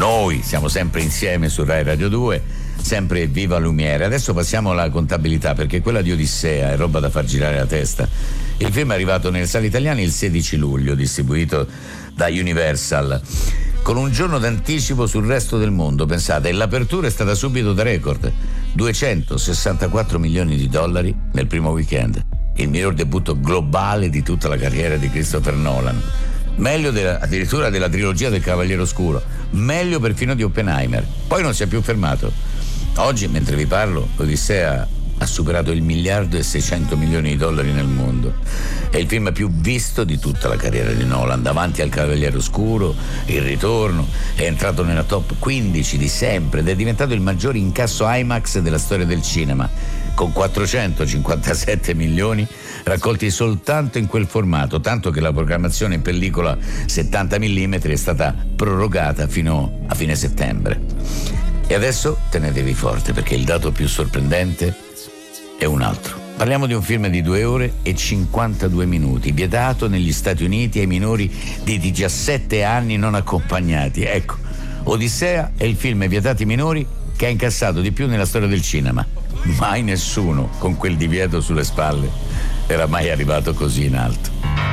Noi siamo sempre insieme su Rai Radio 2, sempre Viva Lumiere. Adesso passiamo alla contabilità, perché quella di Odissea è roba da far girare la testa. Il film è arrivato nelle sale italiane il 16 luglio, distribuito da Universal, con un giorno d'anticipo sul resto del mondo, pensate, e l'apertura è stata subito da record, 264 milioni di dollari nel primo weekend, il miglior debutto globale di tutta la carriera di Christopher Nolan, meglio addirittura della trilogia del Cavaliere Oscuro, meglio perfino di Oppenheimer. Poi non si è più fermato. Oggi, mentre vi parlo, Odissea ha superato il 1,6 miliardi di dollari nel mondo. È il film più visto di tutta la carriera di Nolan, davanti al Cavaliere Oscuro, Il Ritorno. È entrato nella top 15 di sempre ed è diventato il maggior incasso IMAX della storia del cinema, con 457 milioni raccolti soltanto in quel formato, tanto che la programmazione in pellicola 70 mm è stata prorogata fino a fine settembre. E adesso tenetevi forte, perché il dato più sorprendente è un altro. Parliamo di un film di 2 ore e 52 minuti, vietato negli Stati Uniti ai minori di 17 anni non accompagnati. Ecco, Odissea è il film vietato ai minori che ha incassato di più nella storia del cinema. Mai nessuno con quel divieto sulle spalle era mai arrivato così in alto.